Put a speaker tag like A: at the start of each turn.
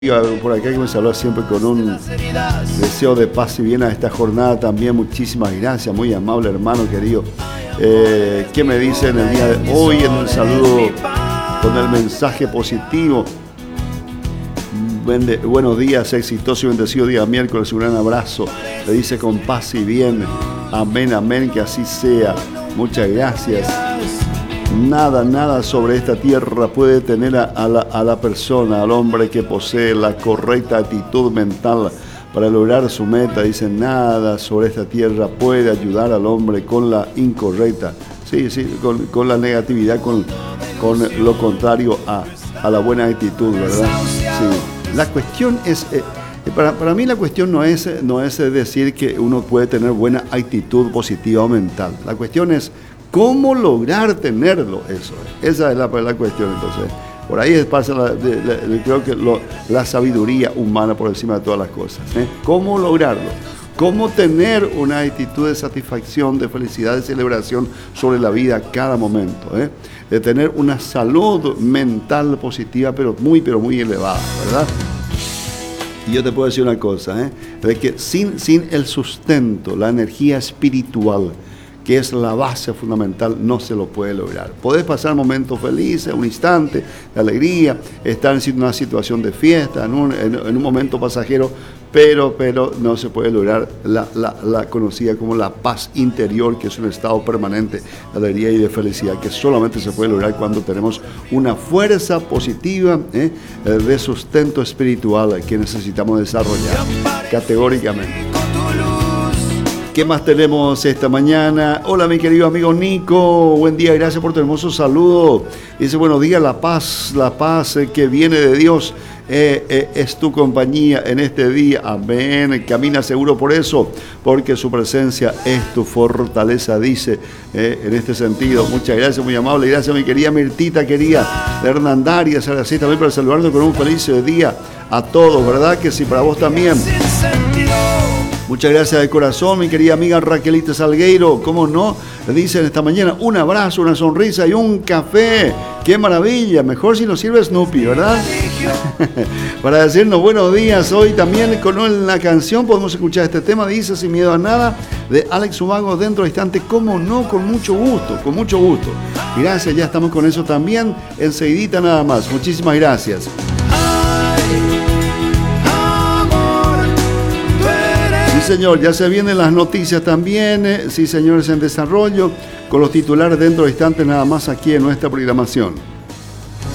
A: Por acá que me saluda siempre con un deseo de paz y bien a esta jornada también. Muchísimas gracias, muy amable hermano querido. ¿Qué me dice en el día de hoy en el saludo con el mensaje positivo? Buenos días, exitoso y bendecido día miércoles, un gran abrazo. Le dice con paz y bien. Amén, amén, que así sea. Muchas gracias. Nada sobre esta tierra puede tener a la persona, al hombre que posee la correcta actitud mental para lograr su meta. Dicen, nada sobre esta tierra puede ayudar al hombre con la incorrecta, con la negatividad, con lo contrario a la buena actitud, ¿verdad? Sí. La cuestión es, para mí la cuestión no es decir que uno puede tener buena actitud positiva o mental. La cuestión es ¿cómo lograr tenerlo? Esa es la cuestión. Entonces, por ahí pasa creo que la sabiduría humana por encima de todas las cosas. ¿Cómo lograrlo? ¿Cómo tener una actitud de satisfacción, de felicidad, de celebración sobre la vida a cada momento? De tener una salud mental positiva, pero muy elevada, ¿verdad? Y yo te puedo decir una cosa, de que sin el sustento, la energía espiritual, que es la base fundamental, no se lo puede lograr. Podés pasar momentos felices, un instante de alegría, estar en una situación de fiesta, en un momento pasajero, pero no se puede lograr la conocida como la paz interior, que es un estado permanente de alegría y de felicidad, que solamente se puede lograr cuando tenemos una fuerza positiva de sustento espiritual que necesitamos desarrollar categóricamente. ¿Qué más tenemos esta mañana? Hola, mi querido amigo Nico. Buen día, gracias por tu hermoso saludo. Dice, buenos días, la paz que viene de Dios es tu compañía en este día. Amén. Camina seguro por eso, porque su presencia es tu fortaleza, dice en este sentido. Muchas gracias, muy amable. Gracias, mi querida Mirtita, querida de Hernandarias, así también para saludarnos con un feliz día a todos, ¿verdad? Que sí, para vos también. Muchas gracias de corazón, mi querida amiga Raquelita Salgueiro. ¿Cómo no? Le dicen esta mañana un abrazo, una sonrisa y un café. ¡Qué maravilla! Mejor si nos sirve Snoopy, ¿verdad? Para decirnos buenos días. Hoy también con la canción podemos escuchar este tema. Dice Sin miedo a nada, de Alex Ubago, dentro de instante. ¿Cómo no? Con mucho gusto, con mucho gusto. Gracias, ya estamos con eso también. Enseguidita nada más. Muchísimas gracias. Sí, señor, ya se vienen las noticias también, sí, señores, en desarrollo, con los titulares dentro de instantes nada más aquí en nuestra programación.